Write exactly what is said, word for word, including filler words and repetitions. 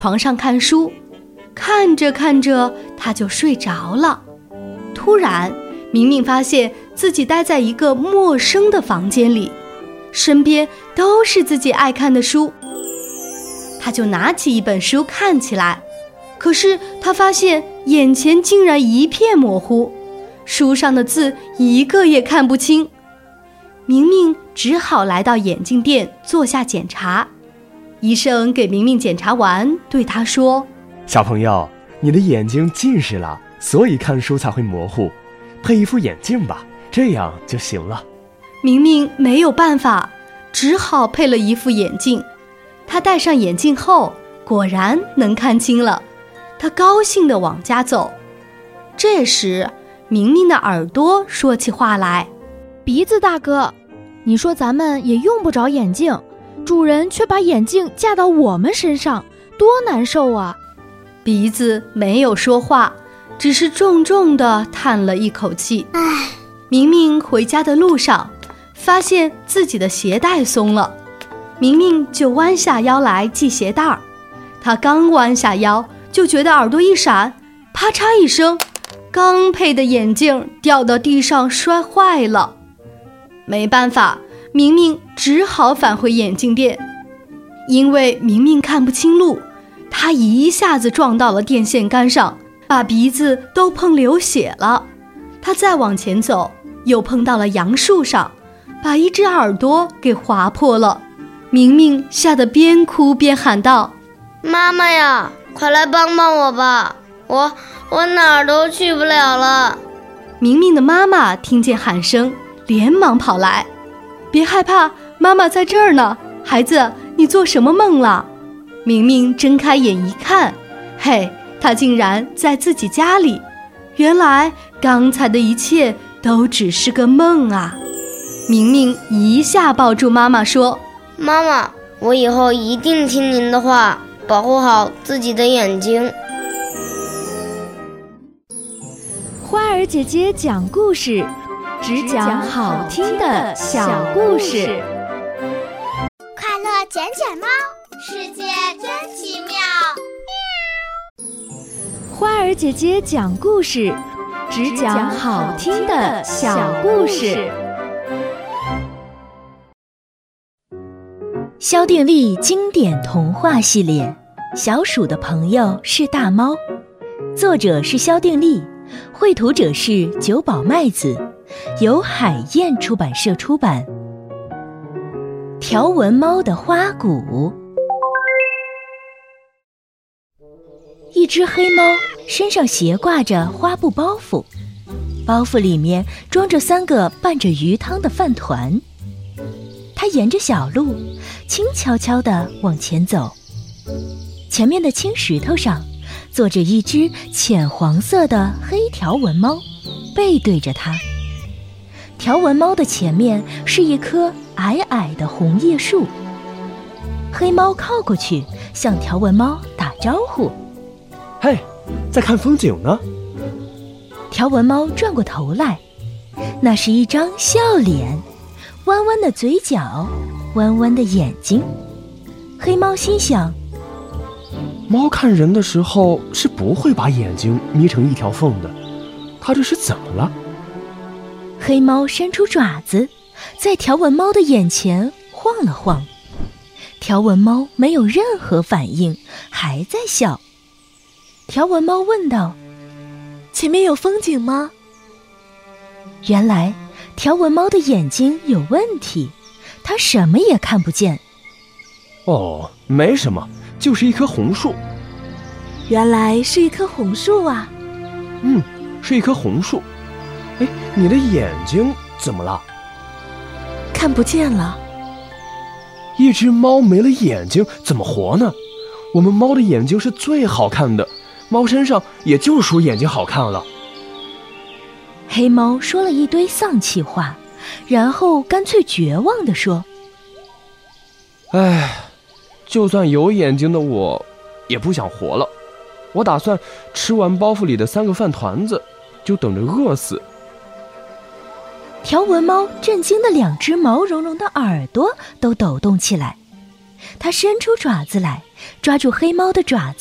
床上看书，看着看着他就睡着了。突然，明明发现自己待在一个陌生的房间里，身边都是自己爱看的书。他就拿起一本书看起来，可是他发现眼前竟然一片模糊，书上的字一个也看不清。明明只好来到眼镜店做下检查。医生给明明检查完，对他说： 小朋友，你的眼睛近视了，所以看书才会模糊，配一副眼镜吧，这样就行了。 明明没有办法，只好配了一副眼镜。他戴上眼镜后，果然能看清了。他高兴地往家走。这时，明明的耳朵说起话来： 鼻子大哥，你说咱们也用不着眼镜，主人却把眼镜架到我们身上，多难受啊！ 鼻子没有说话，只是重重地叹了一口气。唉，明明回家的路上，发现自己的鞋带松了，明明就弯下腰来系鞋带儿。他刚弯下腰，就觉得耳朵一闪，啪嚓一声，刚配的眼镜掉到地上摔坏了。没办法，明明只好返回眼镜店。因为明明看不清路，他一下子撞到了电线杆上，把鼻子都碰流血了。他再往前走，又碰到了杨树上，把一只耳朵给划破了。明明吓得边哭边喊道： 妈妈呀，快来帮帮我吧，我我哪儿都去不了了。 明明的妈妈听见喊声，连忙跑来：别害怕，妈妈在这儿呢，孩子，你做什么梦了？明明睁开眼一看，嘿，他竟然在自己家里。原来刚才的一切都只是个梦啊！明明一下抱住妈妈说： 妈妈，我以后一定听您的话，保护好自己的眼睛。 花儿姐姐讲故事，只讲好听的小故事。 快乐卷卷猫，世界真奇妙。 花儿姐姐讲故事，只讲好听的小故事。 萧定力经典童话系列《小鼠的朋友是大猫》，作者是萧定力，绘图者是久保麦子，由海燕出版社出版。条纹猫的花鼓。一只黑猫身上斜挂着花布包袱，包袱里面装着三个拌着鱼汤的饭团。它沿着小路轻悄悄地往前走，前面的青石头上坐着一只浅黄色的黑条纹猫，背对着它。条纹猫的前面是一棵矮矮的红叶树。黑猫靠过去向条纹猫打招呼： 嘿，在看风景呢。 条纹猫转过头来，那是一张笑脸，弯弯的嘴角，弯弯的眼睛。黑猫心想， 猫看人的时候是不会把眼睛眯成一条缝的，它这是怎么了？ 黑猫伸出爪子，在条纹猫的眼前晃了晃。条纹猫没有任何反应，还在笑。条纹猫问道：前面有风景吗？原来条纹猫的眼睛有问题，它什么也看不见。 哦，没什么，就是一棵红树。 原来是一棵红树啊。 嗯，是一棵红树。哎，你的眼睛怎么了？ 看不见了。 一只猫没了眼睛怎么活呢？我们猫的眼睛是最好看的，猫身上也就属眼睛好看了。 黑猫说了一堆丧气话，然后干脆绝望地说： 唉，就算有眼睛的我也不想活了，我打算吃完包袱里的三个饭团子就等着饿死。 条纹猫震惊的两只毛茸茸的耳朵都抖动起来， 它伸出爪子来，抓住黑猫的爪子。